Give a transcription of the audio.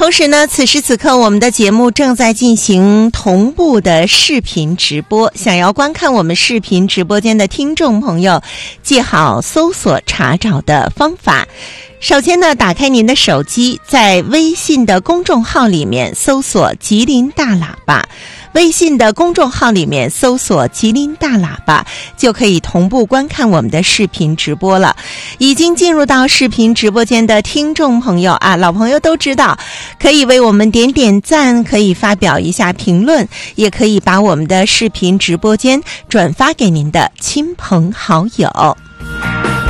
同时呢，此时此刻我们的节目正在进行同步的视频直播，想要观看我们视频直播间的听众朋友，记好搜索查找的方法。首先呢，打开您的手机，在微信的公众号里面搜索吉林大喇叭，微信的公众号里面搜索吉林大喇叭，就可以同步观看我们的视频直播了。已经进入到视频直播间的听众朋友啊，老朋友都知道，可以为我们点点赞，可以发表一下评论，也可以把我们的视频直播间转发给您的亲朋好友。